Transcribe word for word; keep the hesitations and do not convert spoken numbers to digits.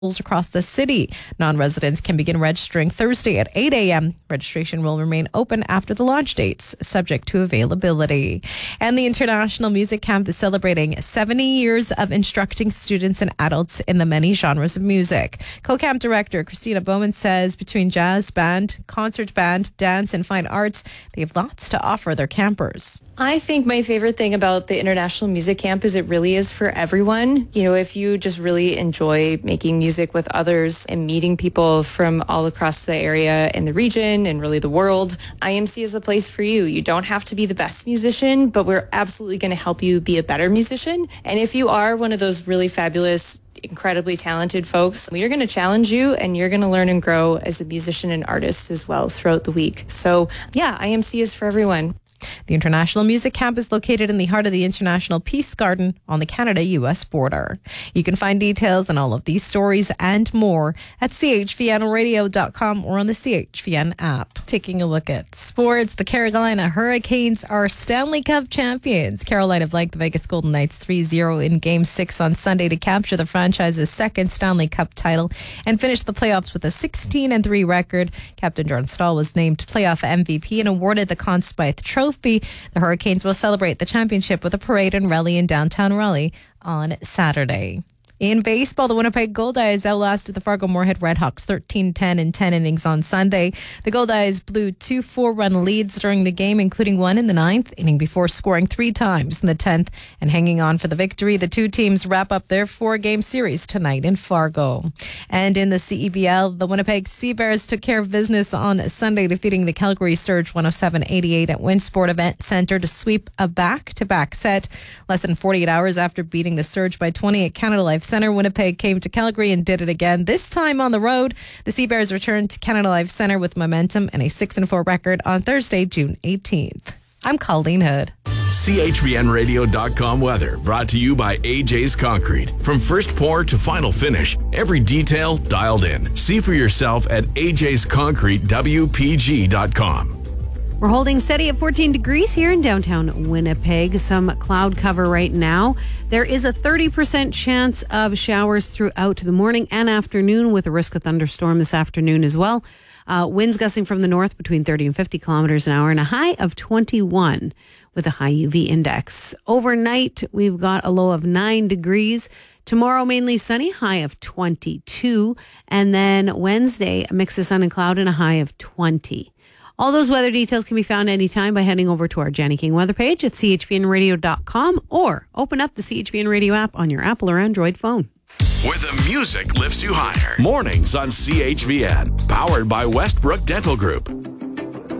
across the city. Non-residents can begin registering Thursday at eight a.m. Registration will remain open after the launch dates, subject to availability. And the International Music Camp is celebrating seventy years of instructing students and adults in the many genres of music. Co-camp director Christina Bowman says between jazz band, concert band, dance, and fine arts, they have lots to offer their campers. I think my favorite thing about the International Music Camp is it really is for everyone. You know, if you just really enjoy making music with others and meeting people from all across the area and the region and really the world, I M C is a place for you. You don't have to be the best musician, but we're absolutely going to help you be a better musician. And if you are one of those really fabulous, incredibly talented folks, we are going to challenge you and you're going to learn and grow as a musician and artist as well throughout the week. So yeah, I M C is for everyone. The International Music Camp is located in the heart of the International Peace Garden on the Canada-U S border. You can find details on all of these stories and more at c h v n radio dot com or on the C H V N app. Taking a look at sports, the Carolina Hurricanes are Stanley Cup champions. Carolina blanked the Vegas Golden Knights three zero in Game six on Sunday to capture the franchise's second Stanley Cup title and finish the playoffs with a sixteen and three record. Captain Jordan Staal was named playoff M V P and awarded the Conn Smythe Trophy. The Hurricanes will celebrate the championship with a parade and rally in downtown Raleigh on Saturday. In baseball, the Winnipeg Goldeyes outlasted the Fargo-Moorhead Redhawks thirteen ten in ten innings on Sunday. The Goldeyes blew two four-run leads during the game, including one in the ninth inning before scoring three times in the tenth and hanging on for the victory. The two teams wrap up their four-game series tonight in Fargo. And in the C E B L, the Winnipeg Sea Bears took care of business on Sunday, defeating the Calgary Surge one oh seven eighty-eight at Winsport Event Center to sweep a back-to-back set. Less than forty-eight hours after beating the Surge by twenty at Canada Life Center, Winnipeg came to Calgary and did it again, this time on the road. The Sea Bears returned to Canada Life Center with momentum and a six and four record on Thursday, June eighteenth. I'm Colleen Hood. C H V N radio dot com weather brought to you by A J's Concrete. From first pour to final finish, every detail dialed in. See for yourself at A J's Concrete W P G dot com. We're holding steady at fourteen degrees here in downtown Winnipeg. Some cloud cover right now. There is a thirty percent chance of showers throughout the morning and afternoon with a risk of thunderstorm this afternoon as well. Uh, winds gusting from the north between thirty and fifty kilometers an hour and a high of twenty-one with a high U V index. Overnight, we've got a low of nine degrees. Tomorrow, mainly sunny, high of twenty-two. And then Wednesday, a mix of sun and cloud and a high of twenty. All those weather details can be found anytime by heading over to our Jenny King weather page at c h v n radio dot com or open up the C H V N Radio app on your Apple or Android phone. Where the music lifts you higher. Mornings on C H V N. Powered by Westbrook Dental Group.